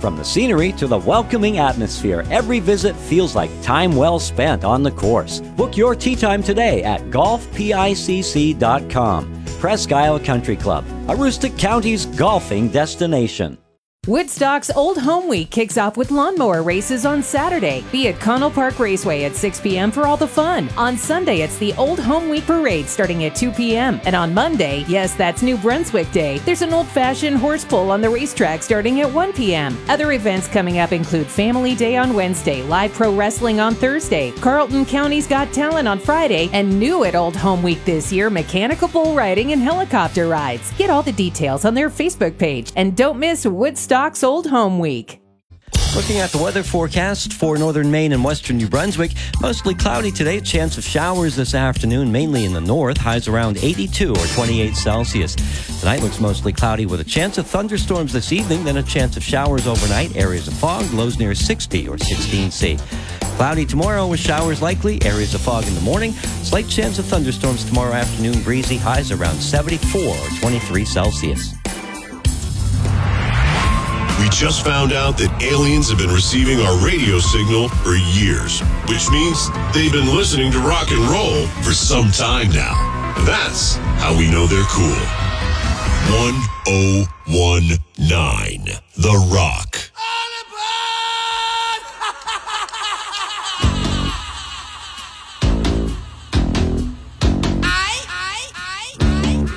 From the scenery to the welcoming atmosphere, every visit feels like time well spent on the course. Book your tee time today at golfpicc.com. Presque Isle Country Club, Aroostook County's golfing destination. Woodstock's Old Home Week kicks off with lawnmower races on Saturday. Be at Connell Park Raceway at 6 p.m. for all the fun. On Sunday, it's the Old Home Week Parade starting at 2 p.m. And on Monday, yes, that's New Brunswick Day, there's an old-fashioned horse pull on the racetrack starting at 1 p.m. Other events coming up include Family Day on Wednesday, live pro wrestling on Thursday, Carleton County's Got Talent on Friday, and new at Old Home Week this year, mechanical bull riding and helicopter rides. Get all the details on their Facebook page. And don't miss Woodstock's Old Home Week. Looking at the weather forecast for northern Maine and western New Brunswick, mostly cloudy today, chance of showers this afternoon, mainly in the north, highs around 82 or 28 Celsius. Tonight looks mostly cloudy with a chance of thunderstorms this evening, then a chance of showers overnight, areas of fog, lows near 60 or 16 C. Cloudy tomorrow with showers likely, areas of fog in the morning, slight chance of thunderstorms tomorrow afternoon, breezy, highs around 74 or 23 Celsius. We just found out that aliens have been receiving our radio signal for years, which means they've been listening to rock and roll for some time now. That's how we know they're cool. 1019 The Rock.